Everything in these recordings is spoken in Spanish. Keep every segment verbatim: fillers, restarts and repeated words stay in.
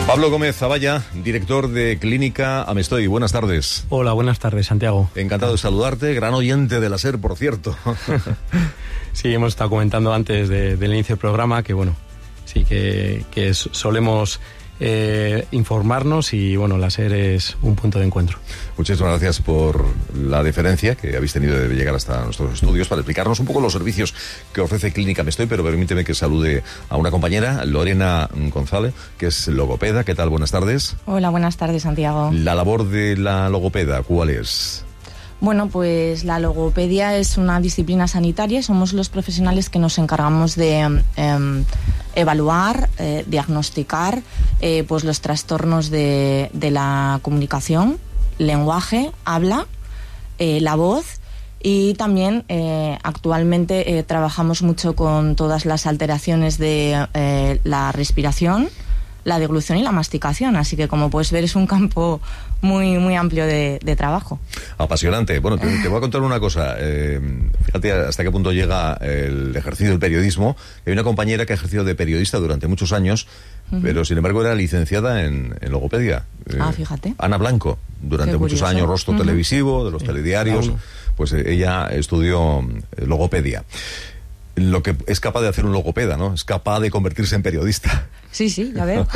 Pablo Gómez Zavalla, director de Clínica Amestoy. Buenas tardes. Hola, buenas tardes, Santiago. Encantado de saludarte, gran oyente de la SER, por cierto. Sí, hemos estado comentando antes de, del inicio del programa que, bueno, sí que, que solemos eh, informarnos y, bueno, la SER es un punto de encuentro. Muchísimas gracias por la deferencia que habéis tenido de llegar hasta nuestros estudios para explicarnos un poco los servicios que ofrece Clínica Amestoy, pero permíteme que salude a una compañera, Lorena González, que es logopeda. ¿Qué tal? Buenas tardes. Hola, buenas tardes, Santiago. La labor de la logopeda, ¿cuál es? Bueno, pues la logopedia es una disciplina sanitaria. Somos los profesionales que nos encargamos de eh, evaluar, eh, diagnosticar eh, pues los trastornos de, de la comunicación, lenguaje, habla, eh, la voz, y también eh, actualmente eh, trabajamos mucho con todas las alteraciones de eh, la respiración, la deglución y la masticación, así que como puedes ver es un campo muy muy amplio de, de trabajo. Apasionante. Bueno, te, te voy a contar una cosa. Eh, fíjate hasta qué punto llega el ejercicio del periodismo. Hay una compañera que ha ejercido de periodista durante muchos años, uh-huh. pero sin embargo era licenciada en, en logopedia. Eh, ah, fíjate. Ana Blanco, durante muchos años rostro uh-huh. televisivo, de los sí, telediarios, claro. Pues eh, ella estudió eh, logopedia. Lo que es capaz de hacer un logopeda, ¿no? Es capaz de convertirse en periodista. Sí, sí, ya veo.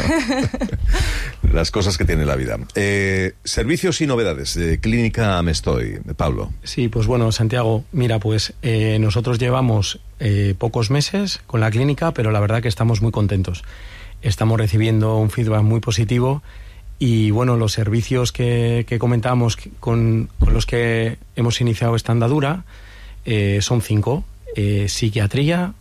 Las cosas que tiene la vida. Eh, servicios y novedades de Clínica Amestoy. Pablo. Sí, pues bueno, Santiago, mira, pues eh, nosotros llevamos eh, pocos meses con la clínica, pero la verdad que estamos muy contentos. Estamos recibiendo un feedback muy positivo y, bueno, los servicios que, que comentamos con, con los que hemos iniciado esta andadura eh, son cinco. Eh, psiquiatría,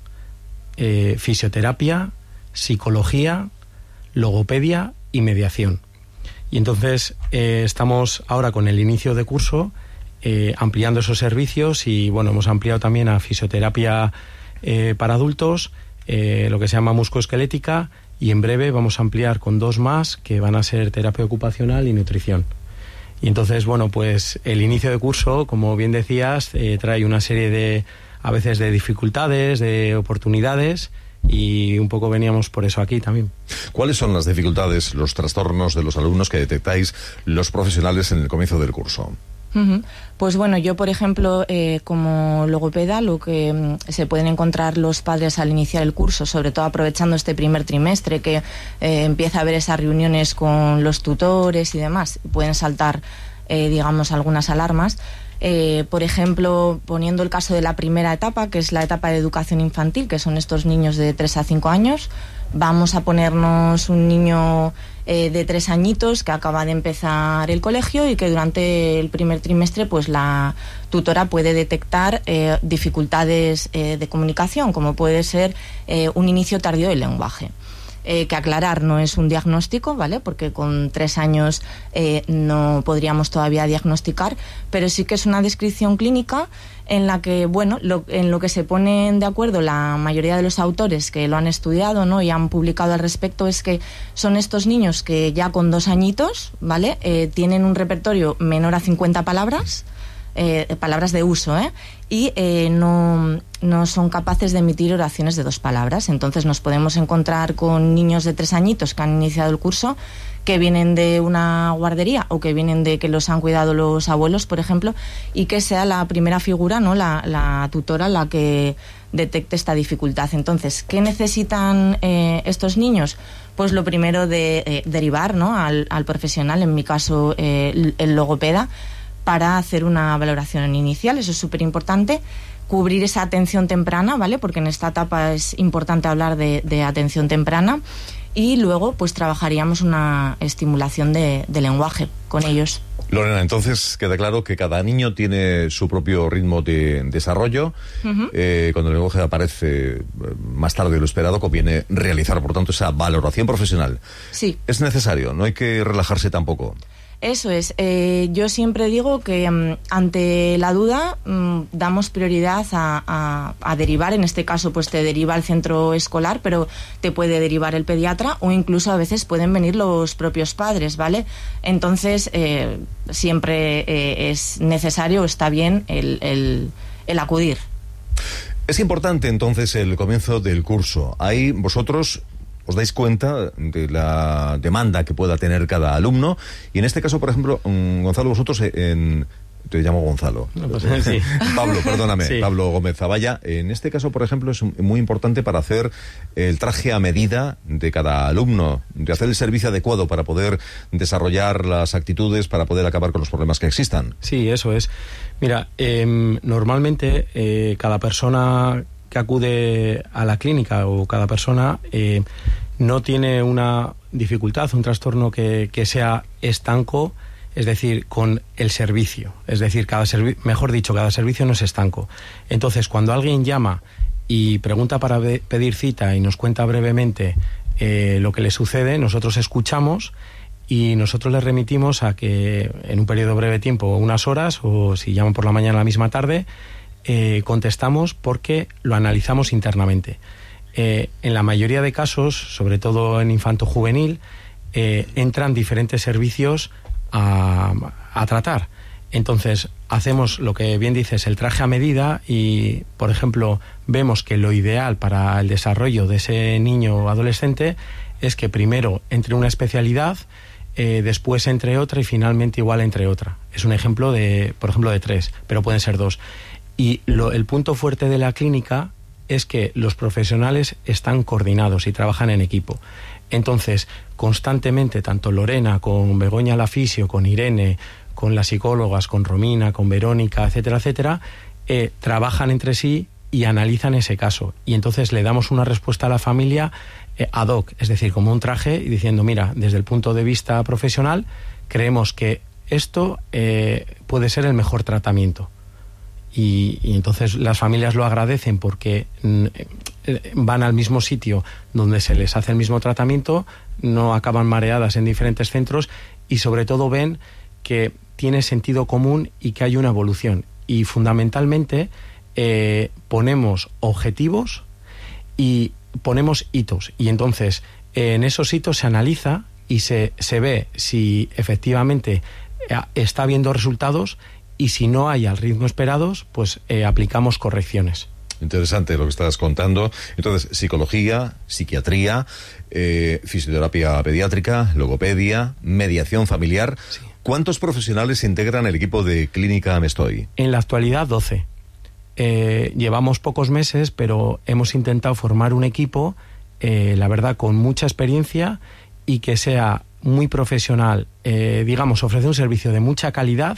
eh, fisioterapia, psicología, logopedia y mediación. Y entonces eh, estamos ahora con el inicio de curso eh, ampliando esos servicios y, bueno, hemos ampliado también a fisioterapia eh, para adultos, eh, lo que se llama musculoesquelética, y en breve vamos a ampliar con dos más que van a ser terapia ocupacional y nutrición. Y entonces, bueno, pues el inicio de curso, como bien decías, eh, trae una serie de a veces de dificultades, de oportunidades, y un poco veníamos por eso aquí también. ¿Cuáles son las dificultades, los trastornos de los alumnos que detectáis los profesionales en el comienzo del curso? Uh-huh. Pues bueno, yo por ejemplo, eh, como logopeda, lo que um, se pueden encontrar los padres al iniciar el curso, sobre todo aprovechando este primer trimestre, que eh, empieza a haber esas reuniones con los tutores y demás, pueden saltar, eh, digamos, algunas alarmas. Eh, por ejemplo, poniendo el caso de la primera etapa, que es la etapa de educación infantil, que son estos niños de tres a cinco años, vamos a ponernos un niño eh, de tres añitos que acaba de empezar el colegio y que durante el primer trimestre pues la tutora puede detectar eh, dificultades eh, de comunicación, como puede ser eh, un inicio tardío del lenguaje. Eh, que aclarar, no es un diagnóstico, ¿vale? Porque con tres años eh, no podríamos todavía diagnosticar, pero sí que es una descripción clínica en la que, bueno, lo, en lo que se ponen de acuerdo la mayoría de los autores que lo han estudiado, ¿no? Y han publicado al respecto, es que son estos niños que ya con dos añitos, ¿vale? Eh, tienen un repertorio menor a cincuenta palabras, eh, palabras de uso, ¿eh? Y eh, no, no son capaces de emitir oraciones de dos palabras. Entonces nos podemos encontrar con niños de tres añitos que han iniciado el curso, que vienen de una guardería o que vienen de que los han cuidado los abuelos, por ejemplo, y que sea la primera figura, ¿no? la, la tutora la que detecte esta dificultad. Entonces, ¿qué necesitan eh, estos niños? Pues lo primero de eh, derivar, ¿no? al, al profesional, en mi caso eh, el, el logopeda, para hacer una valoración inicial. Eso es súper importante. Cubrir esa atención temprana, ¿vale? Porque en esta etapa es importante hablar de, de atención temprana. Y luego, pues trabajaríamos una estimulación de, de lenguaje con ellos. Lorena, entonces queda claro que cada niño tiene su propio ritmo de desarrollo. Uh-huh. Eh, cuando el lenguaje aparece más tarde de lo esperado, conviene realizar, por tanto, esa valoración profesional. Sí. Es necesario, no hay que relajarse tampoco. Eso es. Eh, yo siempre digo que um, ante la duda um, damos prioridad a, a, a derivar. En este caso, pues te deriva al centro escolar, pero te puede derivar el pediatra o incluso a veces pueden venir los propios padres, ¿vale? Entonces, eh, siempre eh, es necesario, está bien el, el, el acudir. Es importante entonces el comienzo del curso. Ahí vosotros os dais cuenta de la demanda que pueda tener cada alumno. Y en este caso, por ejemplo, Gonzalo, vosotros en... Te llamo Gonzalo. No, pues, sí. Pablo, perdóname, sí. Pablo Gómez Zavalla. En este caso, por ejemplo, es muy importante para hacer el traje a medida de cada alumno, de hacer el servicio adecuado para poder desarrollar las actitudes, para poder acabar con los problemas que existan. Sí, eso es. Mira, eh, normalmente eh, cada persona que acude a la clínica o cada persona eh, no tiene una dificultad, un trastorno que, que sea estanco, es decir, con el servicio. Es decir, cada servi- mejor dicho, cada servicio no es estanco. Entonces, cuando alguien llama y pregunta para be- pedir cita y nos cuenta brevemente eh, lo que le sucede, nosotros escuchamos y nosotros le remitimos a que en un periodo breve de tiempo, unas horas, o si llaman por la mañana la misma tarde, eh, contestamos porque lo analizamos internamente. Eh, en la mayoría de casos, sobre todo en infanto-juvenil, eh, entran diferentes servicios A, a tratar. Entonces hacemos lo que bien dices, el traje a medida, y por ejemplo vemos que lo ideal para el desarrollo de ese niño o adolescente es que primero entre una especialidad, eh, después entre otra y finalmente igual entre otra. Es un ejemplo de, por ejemplo, de tres, pero pueden ser dos. Y lo, el punto fuerte de la clínica es que los profesionales están coordinados y trabajan en equipo. Entonces, constantemente, tanto Lorena, con Begoña la fisio, con Irene, con las psicólogas, con Romina, con Verónica, etcétera, etcétera, eh, trabajan entre sí y analizan ese caso. Y entonces le damos una respuesta a la familia eh, ad hoc, es decir, como un traje, y diciendo, mira, desde el punto de vista profesional, creemos que esto eh, puede ser el mejor tratamiento. Y, y entonces las familias lo agradecen porque mm, van al mismo sitio donde se les hace el mismo tratamiento, no acaban mareadas en diferentes centros y sobre todo ven que tiene sentido común y que hay una evolución. Y fundamentalmente eh, ponemos objetivos y ponemos hitos. Y entonces eh, en esos hitos se analiza y se, se ve si efectivamente eh, está habiendo resultados, y si no hay al ritmo esperados, pues eh, aplicamos correcciones. Interesante lo que estás contando. Entonces, psicología, psiquiatría, eh, fisioterapia pediátrica, logopedia, mediación familiar. Sí. ¿Cuántos profesionales integran el equipo de Clínica Amestoy? En la actualidad, doce. Eh, llevamos pocos meses, pero hemos intentado formar un equipo, eh, la verdad, con mucha experiencia y que sea muy profesional, eh, digamos, ofrecer un servicio de mucha calidad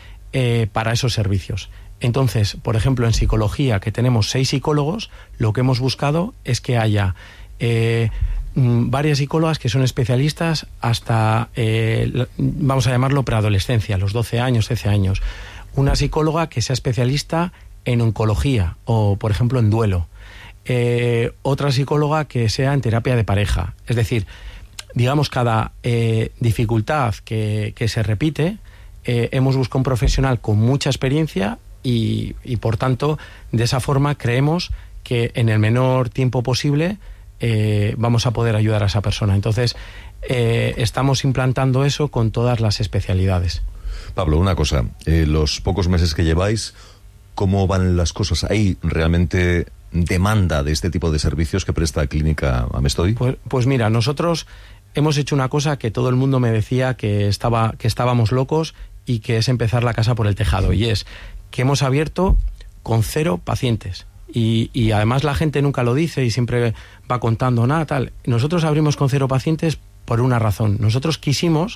eh, para esos servicios. Entonces, por ejemplo, en psicología, que tenemos seis psicólogos, lo que hemos buscado es que haya eh, varias psicólogas que son especialistas hasta, eh, vamos a llamarlo, preadolescencia, los doce años, trece años. Una psicóloga que sea especialista en oncología o, por ejemplo, en duelo. Eh, otra psicóloga que sea en terapia de pareja. Es decir, digamos, cada eh, dificultad que, que se repite, eh, hemos buscado un profesional con mucha experiencia y, y, por tanto, de esa forma creemos que en el menor tiempo posible eh, vamos a poder ayudar a esa persona. Entonces, eh, estamos implantando eso con todas las especialidades. Pablo, una cosa, eh, los pocos meses que lleváis, ¿cómo van las cosas? ¿Hay realmente demanda de este tipo de servicios que presta Clínica Amestoy? Pues, pues mira, nosotros hemos hecho una cosa que todo el mundo me decía que estaba que estábamos locos y que es empezar la casa por el tejado, y es que hemos abierto con cero pacientes. Y, y además la gente nunca lo dice y siempre va contando nada, tal. Nosotros abrimos con cero pacientes por una razón. Nosotros quisimos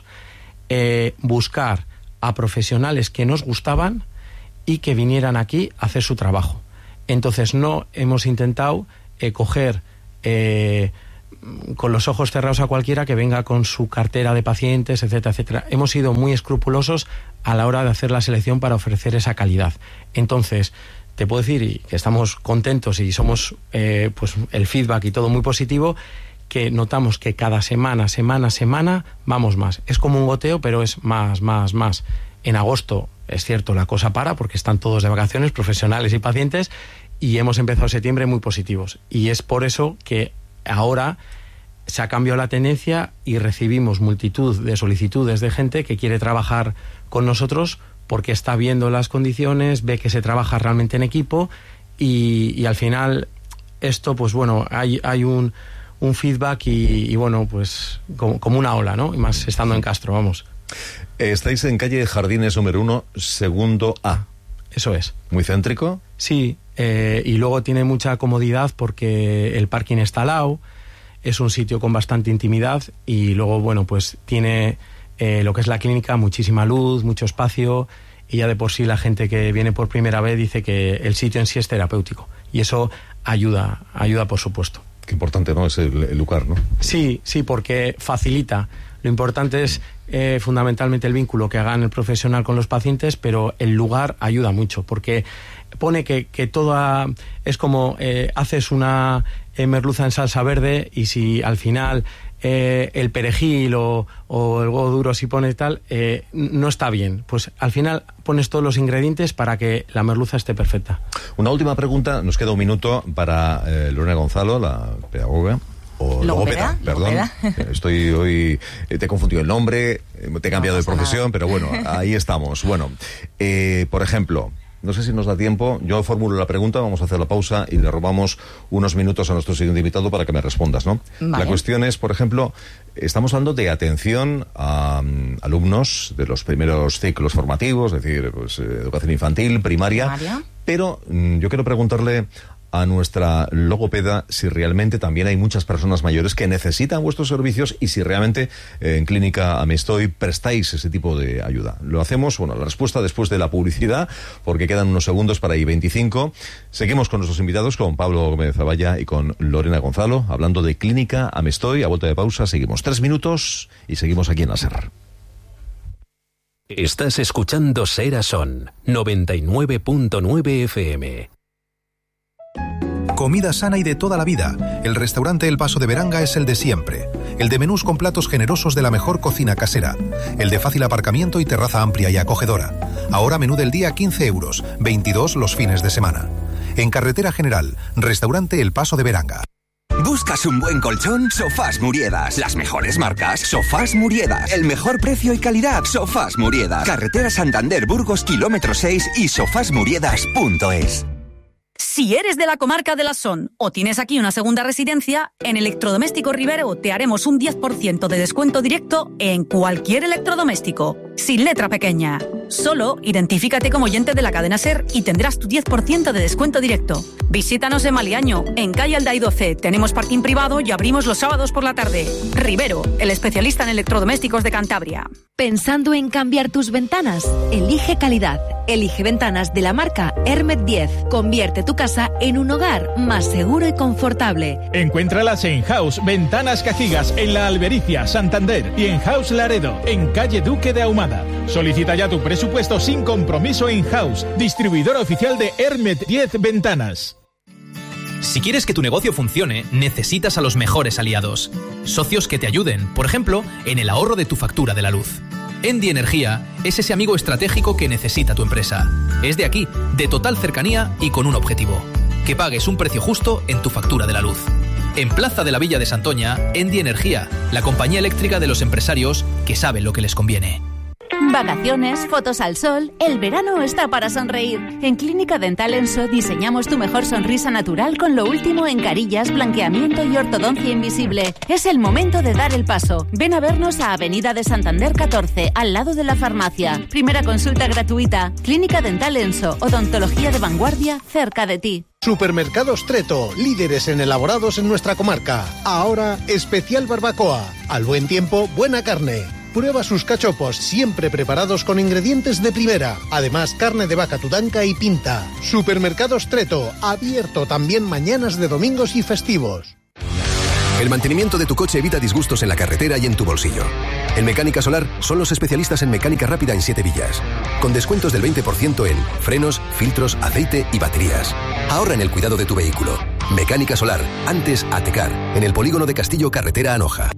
eh, buscar a profesionales que nos gustaban y que vinieran aquí a hacer su trabajo. Entonces no hemos intentado eh, coger eh, con los ojos cerrados a cualquiera que venga con su cartera de pacientes, etcétera, etcétera. Hemos sido muy escrupulosos a la hora de hacer la selección para ofrecer esa calidad. Entonces, te puedo decir y que estamos contentos y somos, eh, pues el feedback y todo muy positivo, que notamos que cada semana, semana, semana vamos más. Es como un goteo, pero es más, más, más. En agosto, es cierto, la cosa para porque están todos de vacaciones, profesionales y pacientes, y hemos empezado septiembre muy positivos. Y es por eso que ahora se ha cambiado la tendencia y recibimos multitud de solicitudes de gente que quiere trabajar con nosotros porque está viendo las condiciones, ve que se trabaja realmente en equipo y, y al final esto, pues bueno, hay, hay un, un feedback y, y bueno, pues como, como una ola, ¿no? Y más estando en Castro, vamos. Estáis en calle Jardines número uno, segundo A. Eso es. ¿Muy céntrico? Sí, eh, y luego tiene mucha comodidad porque el parking está al lado, es un sitio con bastante intimidad y luego, bueno, pues tiene eh, lo que es la clínica, muchísima luz, mucho espacio, y ya de por sí la gente que viene por primera vez dice que el sitio en sí es terapéutico y eso ayuda, ayuda por supuesto. Qué importante, ¿no? Es el, el lugar, ¿no? Sí, sí, porque facilita. Lo importante es eh, fundamentalmente el vínculo que hagan el profesional con los pacientes, pero el lugar ayuda mucho, porque pone que, que toda es como eh, haces una eh, merluza en salsa verde y si al final eh, el perejil o, o el huevo duro si pones tal, eh, no está bien. Pues al final pones todos los ingredientes para que la merluza esté perfecta. Una última pregunta, nos queda un minuto para eh, Lorena Gonzalo, la pedagoga. O logopeda, perdón. Logopeda. Estoy hoy, te he confundido el nombre, te he cambiado no, de profesión, nada. Pero bueno, ahí estamos. Bueno, eh, por ejemplo, no sé si nos da tiempo, yo formulo la pregunta, vamos a hacer la pausa y le robamos unos minutos a nuestro siguiente invitado para que me respondas, ¿no? Vale. La cuestión es, por ejemplo, estamos hablando de atención a um, alumnos de los primeros ciclos formativos, es decir, pues, educación infantil, primaria, ¿Primaria? Pero um, yo quiero preguntarle a nuestra logopeda si realmente también hay muchas personas mayores que necesitan vuestros servicios y si realmente eh, en Clínica Amestoy prestáis ese tipo de ayuda. Lo hacemos, bueno, la respuesta después de la publicidad, porque quedan unos segundos para I veinticinco. Seguimos con nuestros invitados, con Pablo Gómez Zavalla y con Lorena Gonzalo, hablando de Clínica Amestoy. A vuelta de pausa seguimos tres minutos y seguimos aquí en la SER. Estás escuchando Sera Son noventa y nueve punto nueve F M. Comida sana y de toda la vida. El restaurante El Paso de Beranga es el de siempre. El de menús con platos generosos de la mejor cocina casera. El de fácil aparcamiento y terraza amplia y acogedora. Ahora menú del día quince euros, veintidós los fines de semana. En Carretera General, restaurante El Paso de Beranga. ¿Buscas un buen colchón? Sofás Muriedas. Las mejores marcas. Sofás Muriedas. El mejor precio y calidad. Sofás Muriedas. Carretera Santander Burgos, kilómetro seis y sofás muriedas punto es. Si eres de la comarca de la Son o tienes aquí una segunda residencia, en Electrodoméstico Rivero te haremos un diez por ciento de descuento directo en cualquier electrodoméstico, sin letra pequeña. Solo identifícate como oyente de la cadena SER y tendrás tu diez por ciento de descuento directo. Visítanos en Maliaño, en calle Alday doce. Tenemos parking privado y abrimos los sábados por la tarde. Rivero, el especialista en electrodomésticos de Cantabria. ¿Pensando en cambiar tus ventanas? Elige calidad. Elige ventanas de la marca Hermet diez. Convierte tu casa en un hogar más seguro y confortable. Encuéntralas en House Ventanas Cajigas, en La Albericia, Santander, y en House Laredo, en calle Duque de Ahumada. Solicita ya tu presupuesto sin compromiso en House, distribuidor oficial de Hermet diez Ventanas. Si quieres que tu negocio funcione, necesitas a los mejores aliados. Socios que te ayuden, por ejemplo, en el ahorro de tu factura de la luz. Endi Energía es ese amigo estratégico que necesita tu empresa. Es de aquí, de total cercanía y con un objetivo: que pagues un precio justo en tu factura de la luz. En Plaza de la Villa de Santoña, Endi Energía, la compañía eléctrica de los empresarios que saben lo que les conviene. Vacaciones, fotos al sol, el verano está para sonreír. En Clínica Dental Enso diseñamos tu mejor sonrisa natural con lo último en carillas, blanqueamiento y ortodoncia invisible. Es el momento de dar el paso. Ven a vernos a Avenida de Santander catorce, al lado de la farmacia. Primera consulta gratuita. Clínica Dental Enso, odontología de vanguardia cerca de ti. Supermercados Treto, líderes en elaborados en nuestra comarca. Ahora, especial barbacoa. Al buen tiempo, buena carne. Prueba sus cachopos, siempre preparados con ingredientes de primera. Además, carne de vaca tudanca y pinta. Supermercados Treto, abierto también mañanas de domingos y festivos. El mantenimiento de tu coche evita disgustos en la carretera y en tu bolsillo. En Mecánica Solar son los especialistas en mecánica rápida en siete villas. Con descuentos del veinte por ciento en frenos, filtros, aceite y baterías. Ahorra en el cuidado de tu vehículo. Mecánica Solar, antes Atecar, en el polígono de Castillo, carretera Anoja.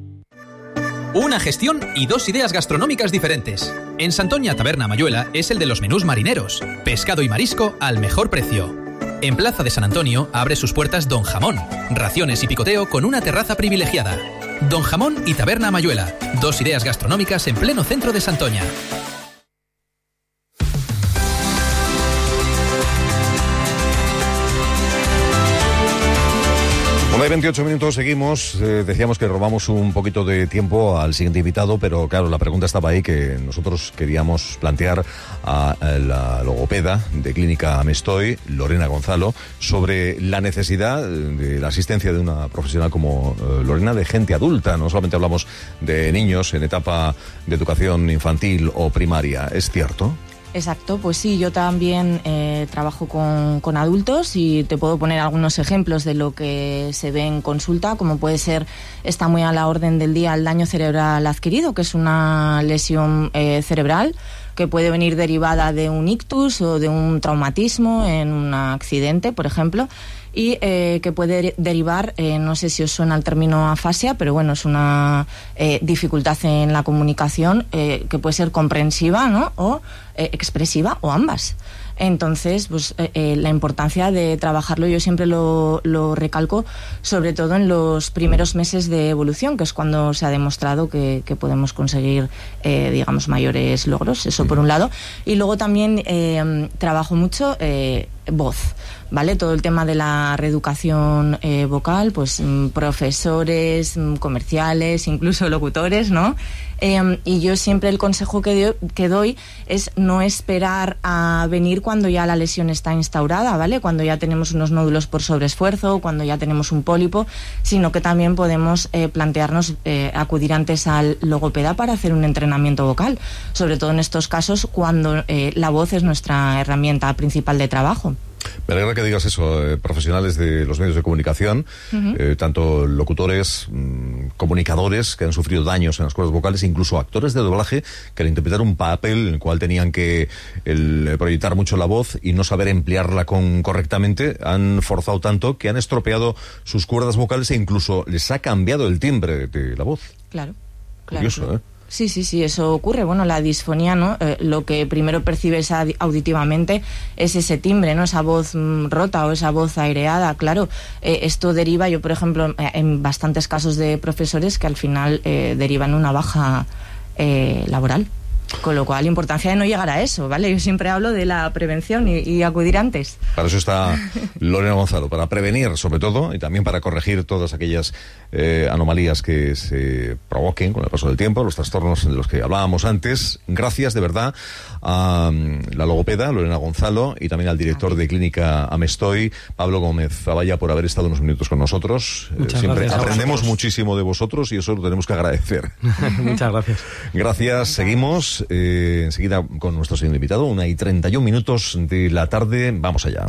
Una gestión y dos ideas gastronómicas diferentes. En Santoña Taberna Mayuela es el de los menús marineros, pescado y marisco al mejor precio. En Plaza de San Antonio abre sus puertas Don Jamón, raciones y picoteo con una terraza privilegiada. Don Jamón y Taberna Mayuela, dos ideas gastronómicas en pleno centro de Santoña. Una nueve veintiocho minutos, seguimos. Eh, decíamos que robamos un poquito de tiempo al siguiente invitado, pero claro, la pregunta estaba ahí que nosotros queríamos plantear a, a la logopeda de Clínica Amestoy, Lorena Gonzalo, sobre la necesidad de la asistencia de una profesional como eh, Lorena de gente adulta. No solamente hablamos de niños en etapa de educación infantil o primaria. ¿Es cierto? Exacto, pues sí, yo también eh, trabajo con, con adultos y te puedo poner algunos ejemplos de lo que se ve en consulta, como puede ser, está muy a la orden del día el daño cerebral adquirido, que es una lesión eh, cerebral que puede venir derivada de un ictus o de un traumatismo en un accidente, por ejemplo, y eh, que puede derivar, eh, no sé si os suena el término afasia, pero bueno, es una eh, dificultad en la comunicación eh, que puede ser comprensiva, ¿no? O eh, expresiva, o ambas. Entonces, pues eh, eh, la importancia de trabajarlo yo siempre lo, lo recalco, sobre todo en los primeros meses de evolución, que es cuando se ha demostrado que, que podemos conseguir, eh, digamos, mayores logros, eso por un lado. Y luego también eh, trabajo mucho eh, voz, ¿vale? Todo el tema de la reeducación eh, vocal, pues profesores, comerciales, incluso locutores, ¿no? Eh, y yo siempre el consejo que, de, que doy es no esperar a venir cuando ya la lesión está instaurada, ¿vale? Cuando ya tenemos unos nódulos por sobreesfuerzo, cuando ya tenemos un pólipo, sino que también podemos eh, plantearnos eh, acudir antes al logopeda para hacer un entrenamiento vocal, sobre todo en estos casos cuando eh, la voz es nuestra herramienta principal de trabajo. Me alegra que digas eso, eh, profesionales de los medios de comunicación, uh-huh. eh, tanto locutores, mmm, comunicadores que han sufrido daños en las cuerdas vocales, incluso actores de doblaje que al interpretar un papel en el cual tenían que el, proyectar mucho la voz y no saber emplearla con, correctamente, han forzado tanto que han estropeado sus cuerdas vocales e incluso les ha cambiado el timbre de la voz. Claro, claro. Curioso, claro. ¿eh? Sí, sí, sí, eso ocurre. Bueno, la disfonía, ¿no? Eh, lo que primero percibes auditivamente es ese timbre, ¿no? Esa voz mm, rota o esa voz aireada, claro. Eh, esto deriva, yo por ejemplo, en bastantes casos de profesores que al final eh, derivan una baja eh, laboral. Con lo cual, importancia de no llegar a eso, ¿vale? Yo siempre hablo de la prevención y, y acudir antes. Para eso está Lorena Gonzalo, para prevenir sobre todo y también para corregir todas aquellas eh, anomalías que se provoquen con el paso del tiempo, los trastornos de los que hablábamos antes. Gracias de verdad a um, la logopeda Lorena Gonzalo y también al director de Clínica Amestoy, Pablo Gómez Zavalla, por haber estado unos minutos con nosotros. Eh, siempre aprendemos muchísimo de vosotros y eso lo tenemos que agradecer. Muchas gracias. Gracias, seguimos. Eh, enseguida con nuestro siguiente invitado, una y treinta y un minutos de la tarde. Vamos allá.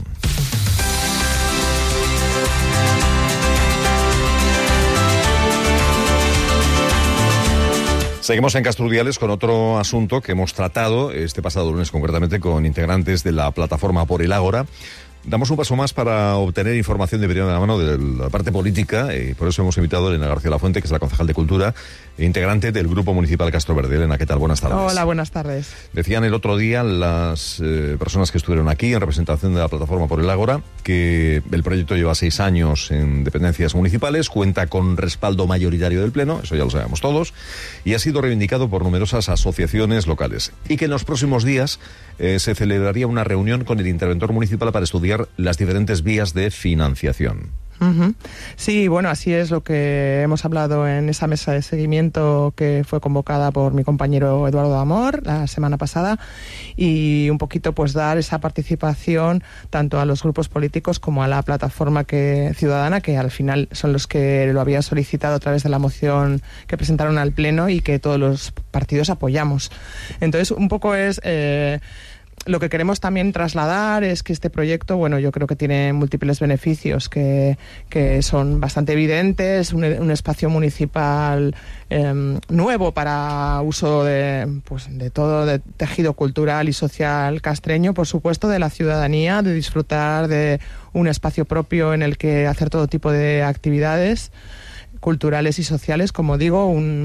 Seguimos en Castrudiales con otro asunto que hemos tratado este pasado lunes concretamente con integrantes de la plataforma Por el Ágora. Damos un paso más para obtener información de primera mano de la parte política y por eso hemos invitado a Elena García Lafuente, que es la concejal de Cultura e integrante del Grupo Municipal Castro Verde. Elena, ¿qué tal? Buenas tardes. Hola, buenas tardes. Decían el otro día las eh, personas que estuvieron aquí en representación de la plataforma Por el Ágora que el proyecto lleva seis años en dependencias municipales, cuenta con respaldo mayoritario del Pleno, eso ya lo sabemos todos, y ha sido reivindicado por numerosas asociaciones locales. Y que en los próximos días eh, se celebraría una reunión con el interventor municipal para estudiar las diferentes vías de financiación. Uh-huh. Sí, bueno, así es lo que hemos hablado en esa mesa de seguimiento que fue convocada por mi compañero Eduardo Amor la semana pasada y un poquito pues dar esa participación tanto a los grupos políticos como a la plataforma que ciudadana, que al final son los que lo habían solicitado a través de la moción que presentaron al Pleno y que todos los partidos apoyamos. Entonces, un poco es... Eh, Lo que queremos también trasladar es que este proyecto, bueno, yo creo que tiene múltiples beneficios que, que son bastante evidentes, un, un espacio municipal eh, nuevo para uso de, pues, de todo, de tejido cultural y social castreño, por supuesto, de la ciudadanía, de disfrutar de un espacio propio en el que hacer todo tipo de actividades culturales y sociales, como digo, un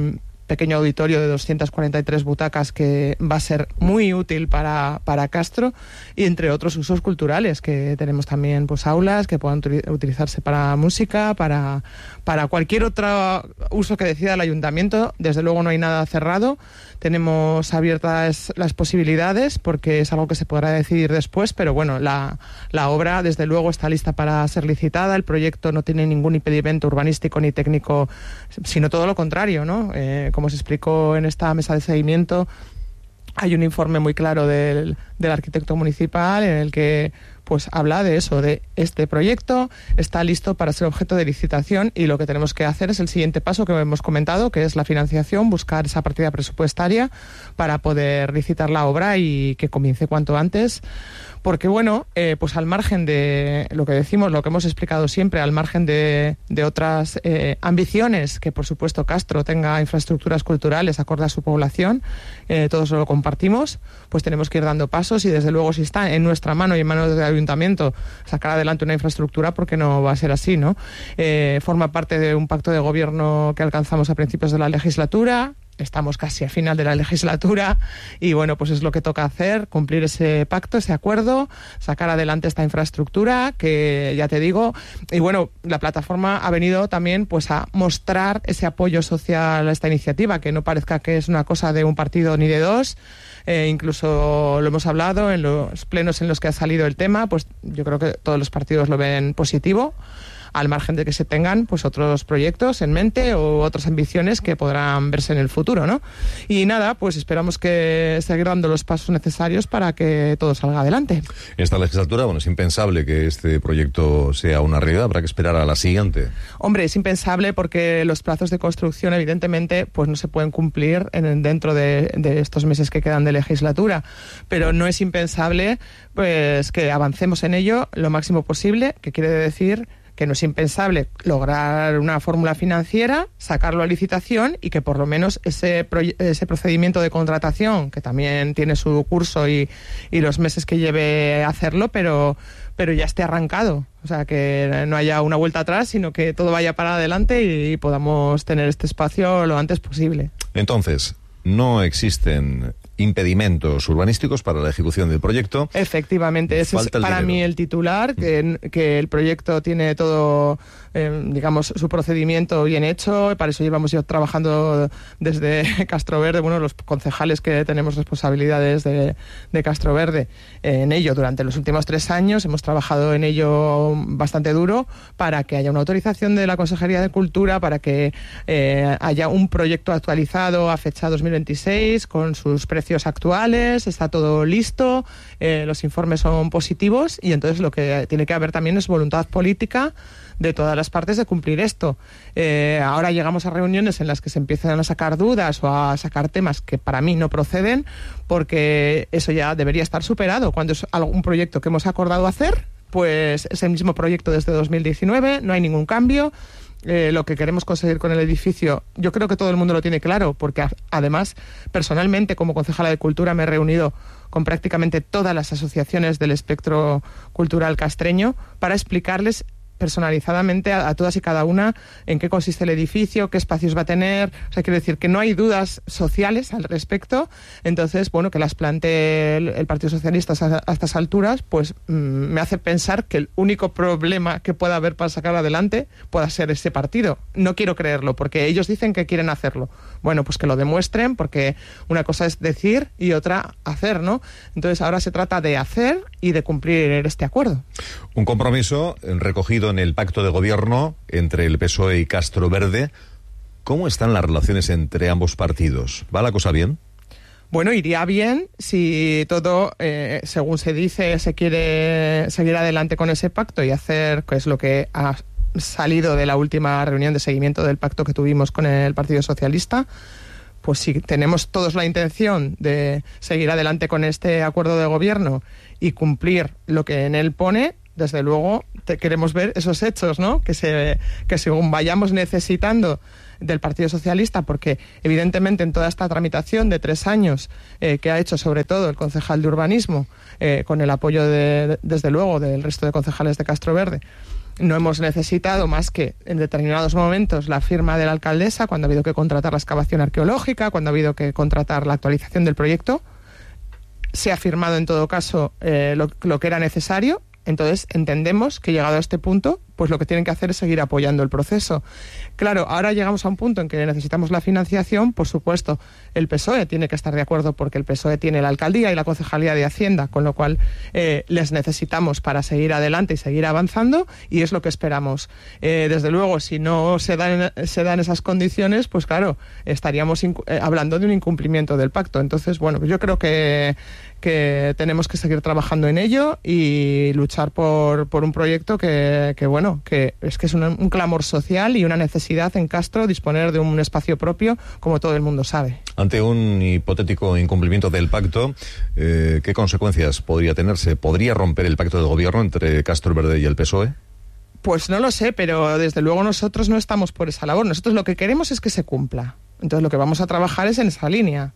pequeño auditorio de doscientas cuarenta y tres butacas que va a ser muy útil para, para Castro, y entre otros usos culturales, que tenemos también pues aulas que puedan utilizarse para música, para, para cualquier otro uso que decida el ayuntamiento. Desde luego no hay nada cerrado, tenemos abiertas las posibilidades porque es algo que se podrá decidir después, pero bueno, la, la obra desde luego está lista para ser licitada. El proyecto no tiene ningún impedimento urbanístico ni técnico, sino todo lo contrario, ¿no? Eh, como se explicó en esta mesa de seguimiento, hay un informe muy claro del, del arquitecto municipal en el que pues habla de eso, de este proyecto está listo para ser objeto de licitación, y lo que tenemos que hacer es el siguiente paso que hemos comentado, que es la financiación, buscar esa partida presupuestaria para poder licitar la obra y que comience cuanto antes. Porque bueno, eh, pues al margen de lo que decimos, lo que hemos explicado siempre, al margen de, de otras eh, ambiciones, que por supuesto Castro tenga infraestructuras culturales acorde a su población, eh, todos lo compartimos, pues tenemos que ir dando pasos, y desde luego si está en nuestra mano y en manos del ayuntamiento sacar adelante una infraestructura, porque no va a ser así, ¿no? Eh, forma parte de un pacto de gobierno que alcanzamos a principios de la legislatura. Estamos casi a final de la legislatura y bueno, pues es lo que toca hacer, cumplir ese pacto, ese acuerdo, sacar adelante esta infraestructura que ya te digo, y bueno, la plataforma ha venido también pues a mostrar ese apoyo social a esta iniciativa, que no parezca que es una cosa de un partido ni de dos. Eh, incluso lo hemos hablado en los plenos en los que ha salido el tema, pues yo creo que todos los partidos lo ven positivo, al margen de que se tengan pues otros proyectos en mente o otras ambiciones que podrán verse en el futuro, ¿no? Y nada, pues esperamos que seguir dando los pasos necesarios para que todo salga adelante. En esta legislatura, bueno, es impensable que este proyecto sea una realidad, habrá que esperar a la siguiente. Hombre, es impensable porque los plazos de construcción evidentemente pues no se pueden cumplir en, dentro de, de estos meses que quedan de legislatura, pero no es impensable pues que avancemos en ello lo máximo posible, que quiere decir que no es impensable lograr una fórmula financiera, sacarlo a licitación y que por lo menos ese, pro, ese procedimiento de contratación, que también tiene su curso y, y los meses que lleve a hacerlo, pero, pero ya esté arrancado. O sea, que no haya una vuelta atrás, sino que todo vaya para adelante y, y podamos tener este espacio lo antes posible. Entonces, no existen impedimentos urbanísticos para la ejecución del proyecto. Efectivamente, ese es para mí el titular, que, que el proyecto tiene todo, eh, digamos, su procedimiento bien hecho. Para eso llevamos ya trabajando desde Castroverde, bueno, los concejales que tenemos responsabilidades de, de Castroverde eh, en ello durante los últimos tres años. Hemos trabajado en ello bastante duro para que haya una autorización de la Consejería de Cultura, para que eh, haya un proyecto actualizado a fecha dos mil veintiséis con sus precios actuales, está todo listo, eh, los informes son positivos y entonces lo que tiene que haber también es voluntad política de todas las partes de cumplir esto. Eh, ahora llegamos a reuniones en las que se empiezan a sacar dudas o a sacar temas que para mí no proceden, porque eso ya debería estar superado. Cuando es algún proyecto que hemos acordado hacer, pues es el mismo proyecto desde dos mil diecinueve, no hay ningún cambio. Eh, lo que queremos conseguir con el edificio, yo creo que todo el mundo lo tiene claro, porque a, además, personalmente, como concejala de Cultura, me he reunido con prácticamente todas las asociaciones del espectro cultural castreño para explicarles personalizadamente a, a todas y cada una en qué consiste el edificio, qué espacios va a tener. O sea, quiero decir que no hay dudas sociales al respecto. Entonces, bueno, que las plantee el, el Partido Socialista a, a estas alturas, pues mmm, me hace pensar que el único problema que pueda haber para sacar adelante pueda ser ese partido. No quiero creerlo, porque ellos dicen que quieren hacerlo. Bueno, pues que lo demuestren, porque una cosa es decir y otra hacer, ¿no? Entonces, ahora se trata de hacer y de cumplir este acuerdo. Un compromiso recogido en el pacto de gobierno entre el P S O E y Castroverde. ¿Cómo están las relaciones entre ambos partidos? ¿Va la cosa bien? Bueno, iría bien si todo, eh, según se dice, se quiere seguir adelante con ese pacto y hacer, que es lo que ha salido de la última reunión de seguimiento del pacto que tuvimos con el Partido Socialista. Pues si tenemos todos la intención de seguir adelante con este acuerdo de gobierno y cumplir lo que en él pone, desde luego te queremos ver esos hechos, ¿no? Que se que según vayamos necesitando del Partido Socialista, porque evidentemente en toda esta tramitación de tres años eh, que ha hecho sobre todo el concejal de urbanismo, eh, con el apoyo de, de, desde luego del resto de concejales de Castroverde, no hemos necesitado más que en determinados momentos la firma de la alcaldesa, cuando ha habido que contratar la excavación arqueológica, cuando ha habido que contratar la actualización del proyecto. Se ha firmado en todo caso eh, lo, lo que era necesario. Entonces entendemos que llegado a este punto, pues lo que tienen que hacer es seguir apoyando el proceso. Claro, ahora llegamos a un punto en que necesitamos la financiación. Por supuesto, el P S O E tiene que estar de acuerdo porque el P S O E tiene la alcaldía y la concejalía de Hacienda, con lo cual eh, les necesitamos para seguir adelante y seguir avanzando, y es lo que esperamos. Eh, desde luego, si no se dan, se dan esas condiciones, pues claro, estaríamos eh, hablando de un incumplimiento del pacto. Entonces, bueno, yo creo que, que tenemos que seguir trabajando en ello y luchar por, por un proyecto que, que, bueno, que es que es un, un clamor social y una necesidad en Castro disponer de un espacio propio, como todo el mundo sabe. Ante un hipotético incumplimiento del pacto, eh, ¿qué consecuencias podría tenerse? ¿Podría romper el pacto de gobierno entre Castroverde y el P S O E? Pues no lo sé, pero desde luego nosotros no estamos por esa labor. Nosotros lo que queremos es que se cumpla. Entonces lo que vamos a trabajar es en esa línea.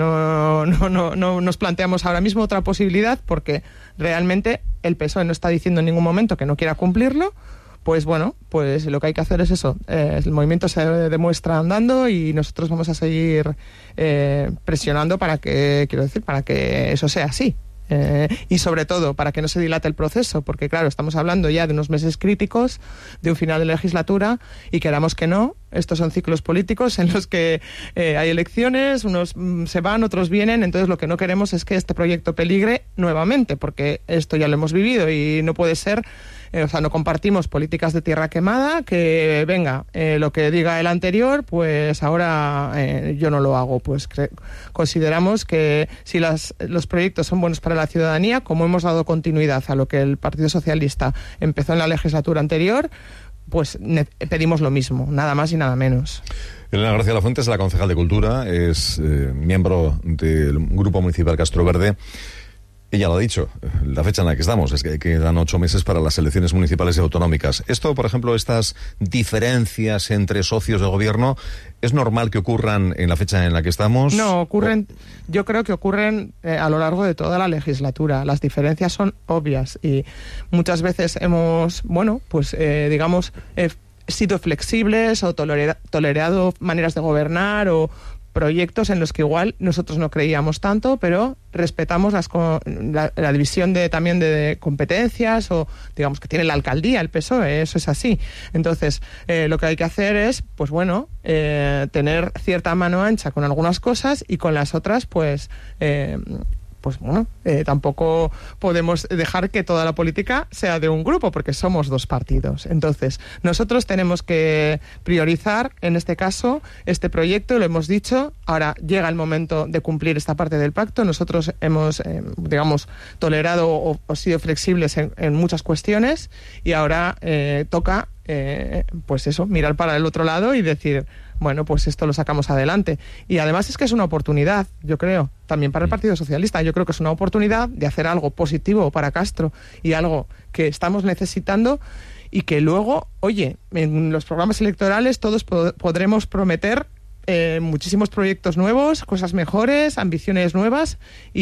No, no, no, no nos planteamos ahora mismo otra posibilidad, porque realmente el P S O E no está diciendo en ningún momento que no quiera cumplirlo. Pues bueno, pues lo que hay que hacer es eso. Eh, el movimiento se demuestra andando y nosotros vamos a seguir eh, presionando para que, quiero decir, para que eso sea así. Eh, y sobre todo para que no se dilate el proceso, porque claro, estamos hablando ya de unos meses críticos, de un final de legislatura, y queramos que no, estos son ciclos políticos en los que eh, hay elecciones, unos mm, se van, otros vienen. Entonces lo que no queremos es que este proyecto peligre nuevamente, porque esto ya lo hemos vivido y no puede ser. Eh, o sea, no compartimos políticas de tierra quemada, que venga, eh, lo que diga el anterior, pues ahora eh, yo no lo hago. Pues cre- consideramos que si las, los proyectos son buenos para la ciudadanía, como hemos dado continuidad a lo que el Partido Socialista empezó en la legislatura anterior, pues ne- pedimos lo mismo, nada más y nada menos. Elena García Lafuente es la concejal de Cultura, es eh, miembro del Grupo Municipal Castroverde. Ella lo ha dicho, la fecha en la que estamos es que quedan ocho meses para las elecciones municipales y autonómicas. Esto, por ejemplo, estas diferencias entre socios de gobierno, ¿es normal que ocurran en la fecha en la que estamos? No, ocurren, o... yo creo que ocurren eh, a lo largo de toda la legislatura. Las diferencias son obvias y muchas veces hemos, bueno, pues eh, digamos, eh, sido flexibles o tolera- tolerado maneras de gobernar o proyectos en los que igual nosotros no creíamos tanto, pero respetamos las, la, la división de también de, de competencias, o digamos que tiene la alcaldía, el P S O E, eso es así. Entonces, eh, lo que hay que hacer es, pues bueno, eh, tener cierta mano ancha con algunas cosas y con las otras, pues... Eh, pues bueno, eh, tampoco podemos dejar que toda la política sea de un grupo, porque somos dos partidos. Entonces, nosotros tenemos que priorizar, en este caso, este proyecto, lo hemos dicho. Ahora llega el momento de cumplir esta parte del pacto. Nosotros hemos, eh, digamos, tolerado o, o sido flexibles en, en muchas cuestiones, y ahora eh, toca, eh, pues eso, mirar para el otro lado y decir... bueno, pues esto lo sacamos adelante. Y además es que es una oportunidad, yo creo, también para el Partido Socialista. Yo creo que es una oportunidad de hacer algo positivo para Castro y algo que estamos necesitando, y que luego, oye, en los programas electorales todos pod- podremos prometer eh, muchísimos proyectos nuevos, cosas mejores, ambiciones nuevas,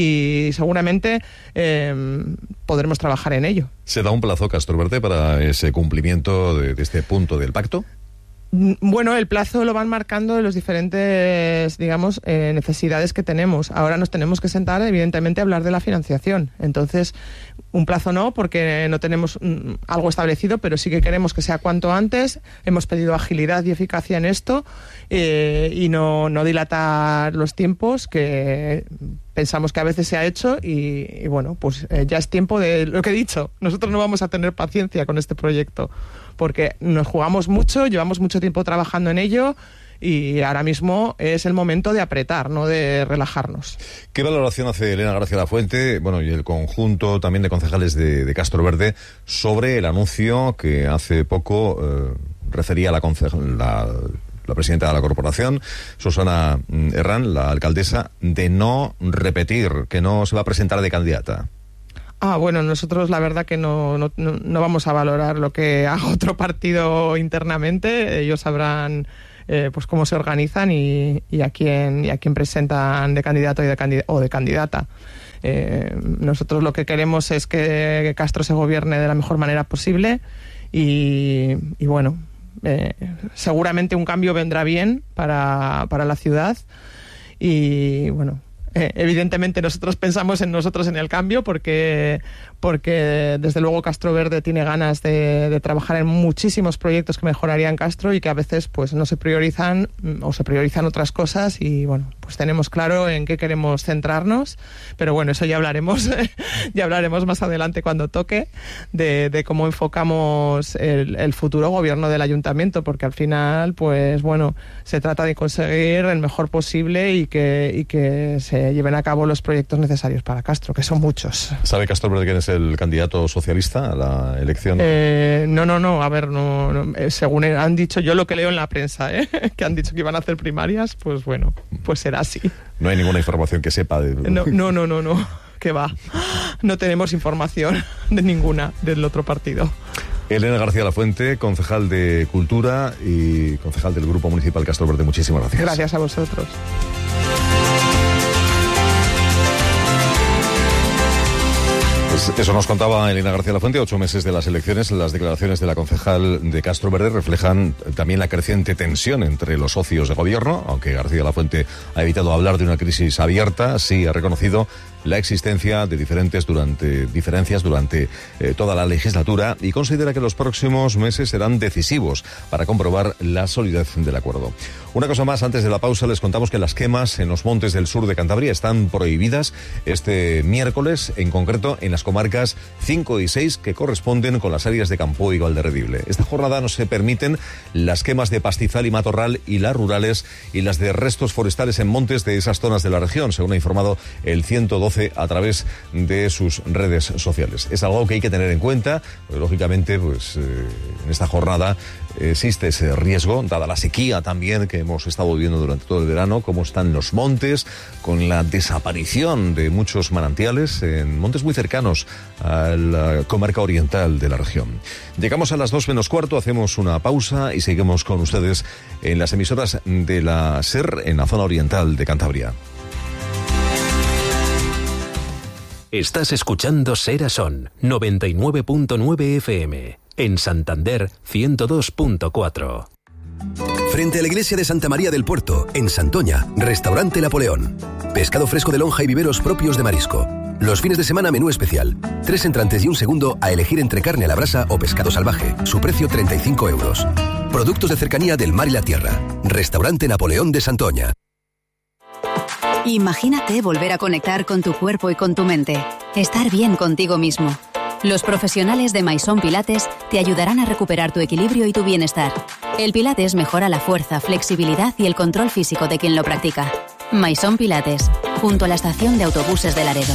y seguramente eh, podremos trabajar en ello. ¿Se da un plazo, Castroverde, para ese cumplimiento de, de este punto del pacto? Bueno, el plazo lo van marcando los diferentes, digamos, eh, necesidades que tenemos. Ahora nos tenemos que sentar, evidentemente, a hablar de la financiación. Entonces, un plazo no, porque no tenemos mm, algo establecido, pero sí que queremos que sea cuanto antes. Hemos pedido agilidad y eficacia en esto, eh, y no, no dilatar los tiempos, que pensamos que a veces se ha hecho, y, y bueno, pues eh, ya es tiempo de lo que he dicho. Nosotros no vamos a tener paciencia con este proyecto, porque nos jugamos mucho, llevamos mucho tiempo trabajando en ello, y ahora mismo es el momento de apretar, no de relajarnos. ¿Qué valoración hace Elena García Lafuente, bueno, y el conjunto también de concejales de, de Castroverde, sobre el anuncio que hace poco eh, refería la, conceja, la, la presidenta de la corporación, Susana Herrán, la alcaldesa, de no repetir, que no se va a presentar de candidata? Ah, bueno, nosotros la verdad que no, no, no vamos a valorar lo que haga otro partido internamente. Ellos sabrán eh, pues cómo se organizan y, y a quién y a quién presentan de candidato y de candid- o de candidata. Eh, nosotros lo que queremos es que Castro se gobierne de la mejor manera posible, y, y bueno, eh, seguramente un cambio vendrá bien para, para la ciudad y bueno, Eh, evidentemente nosotros pensamos en nosotros en el cambio porque, porque desde luego Castro Verde tiene ganas de, de trabajar en muchísimos proyectos que mejorarían Castro y que a veces pues no se priorizan o se priorizan otras cosas y bueno, pues tenemos claro en qué queremos centrarnos, pero bueno, eso ya hablaremos ya hablaremos más adelante cuando toque de, de cómo enfocamos el, el futuro gobierno del ayuntamiento, porque al final pues bueno, se trata de conseguir el mejor posible y que, y que se lleven a cabo los proyectos necesarios para Castro, que son muchos. ¿Sabe Castro Verde quién es el candidato socialista a la elección? Eh, no, no, no, a ver, no, no eh, según han dicho, yo lo que leo en la prensa, ¿eh? que han dicho que iban a hacer primarias, pues bueno, pues será así. No hay ninguna información que sepa de... No, no, no, no, no, que va. No tenemos información de ninguna del otro partido. Elena García Lafuente, concejal de Cultura y concejal del Grupo Municipal Castro Verde, muchísimas gracias. Gracias a vosotros. Pues eso nos contaba Elena García Lafuente. Ocho meses de las elecciones, las declaraciones de la concejal de Castro Verde reflejan también la creciente tensión entre los socios de gobierno, aunque García Lafuente ha evitado hablar de una crisis abierta, sí ha reconocido la existencia de diferentes durante, diferencias durante eh, toda la legislatura y considera que los próximos meses serán decisivos para comprobar la solidez del acuerdo. Una cosa más, antes de la pausa les contamos que las quemas en los montes del sur de Cantabria están prohibidas este miércoles, en concreto en las comarcas cinco y seis que corresponden con las áreas de Campo y Valderredible. Esta jornada no se permiten las quemas de pastizal y matorral y las rurales y las de restos forestales en montes de esas zonas de la región, según ha informado el ciento doce a través de sus redes sociales. Es algo que hay que tener en cuenta, porque, lógicamente, pues eh, en esta jornada existe ese riesgo, dada la sequía también que hemos estado viviendo durante todo el verano, cómo están los montes, con la desaparición de muchos manantiales en montes muy cercanos a la comarca oriental de la región. Llegamos a las dos menos cuarto, hacemos una pausa y seguimos con ustedes en las emisoras de la SER en la zona oriental de Cantabria. Estás escuchando Ser Son noventa y nueve punto nueve F M. En Santander, ciento dos punto cuatro. Frente a la iglesia de Santa María del Puerto, en Santoña, Restaurante Napoleón. Pescado fresco de lonja y viveros propios de marisco. Los fines de semana menú especial. Tres entrantes y un segundo a elegir entre carne a la brasa o pescado salvaje. Su precio treinta y cinco euros. Productos de cercanía del mar y la tierra. Restaurante Napoleón de Santoña. Imagínate volver a conectar con tu cuerpo y con tu mente. Estar bien contigo mismo. Los profesionales de Maison Pilates te ayudarán a recuperar tu equilibrio y tu bienestar. El Pilates mejora la fuerza, flexibilidad y el control físico de quien lo practica. Maison Pilates, junto a la estación de autobuses de Laredo.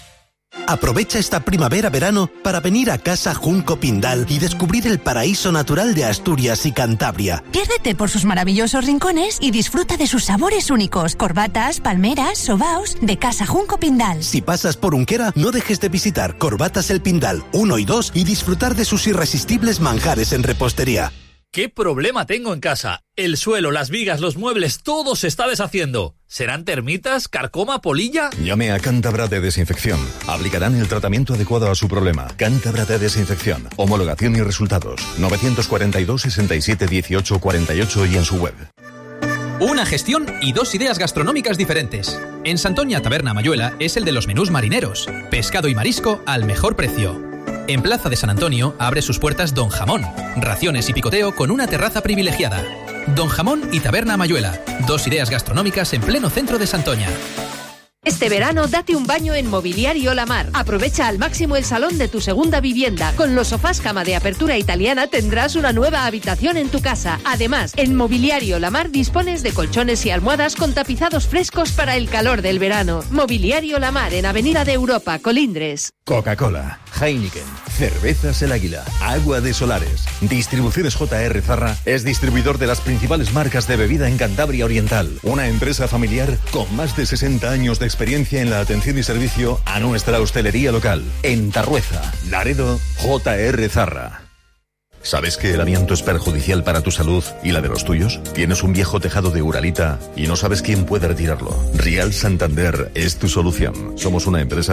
Aprovecha esta primavera-verano para venir a Casa Junco Pindal y descubrir el paraíso natural de Asturias y Cantabria. Piérdete por sus maravillosos rincones y disfruta de sus sabores únicos. Corbatas, palmeras, sobaos de Casa Junco Pindal. Si pasas por Unquera, no dejes de visitar Corbatas El Pindal uno y dos y disfrutar de sus irresistibles manjares en repostería. ¿Qué problema tengo en casa? El suelo, las vigas, los muebles, todo se está deshaciendo. ¿Serán termitas, carcoma, polilla? Llame a Cántabra de Desinfección. Aplicarán el tratamiento adecuado a su problema. Cántabra de Desinfección. Homologación y resultados. novecientos cuarenta y dos, sesenta y siete, dieciocho, cuarenta y ocho y en su web. Una gestión y dos ideas gastronómicas diferentes. En Santoña Taberna Mayuela es el de los menús marineros. Pescado y marisco al mejor precio. En Plaza de San Antonio abre sus puertas Don Jamón, raciones y picoteo con una terraza privilegiada. Don Jamón y Taberna Mayuela, dos ideas gastronómicas en pleno centro de Santoña. Este verano date un baño en Mobiliario La Mar. Aprovecha al máximo el salón de tu segunda vivienda. Con los sofás cama de apertura italiana tendrás una nueva habitación en tu casa. Además, en Mobiliario La Mar dispones de colchones y almohadas con tapizados frescos para el calor del verano. Mobiliario La Mar en Avenida de Europa, Colindres. Coca-Cola, Heineken, Cervezas El Águila, Agua de Solares. Distribuciones J R Zarra es distribuidor de las principales marcas de bebida en Cantabria Oriental. Una empresa familiar con más de sesenta años de experiencia en la atención y servicio a nuestra hostelería local. En Tarrueza, Laredo, J R Zarra. ¿Sabes que el amianto es perjudicial para tu salud y la de los tuyos? ¿Tienes un viejo tejado de Uralita y no sabes quién puede retirarlo? Rial Santander es tu solución. Somos una empresa